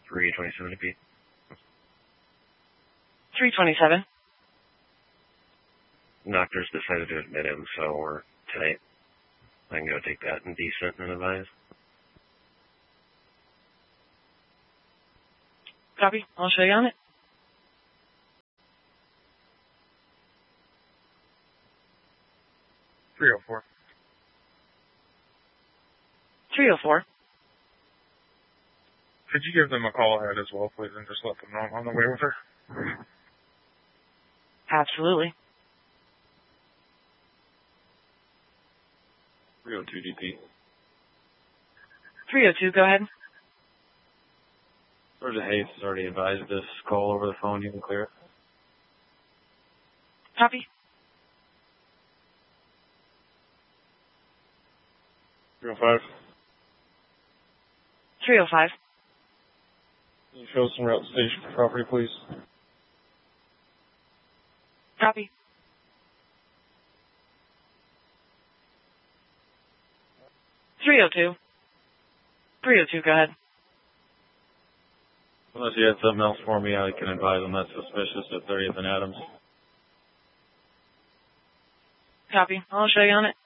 327 to be. 327. Doctors decided to admit him, so we're tight. I can go take that in decent and advise. Copy. I'll show you on it. .304. 304. Could you give them a call ahead as well, please, and just let them know I'm on the way with her? Absolutely. 302 DP. 302, go ahead. Sergeant Hayes has already advised this call over the phone. You can clear it. Copy. 305. 305. Can you show us some route to station for property, please? Copy. 302. 302, go ahead. Unless you had something else for me, I can advise them that's suspicious at 30th and Adams. Copy. I'll show you on it.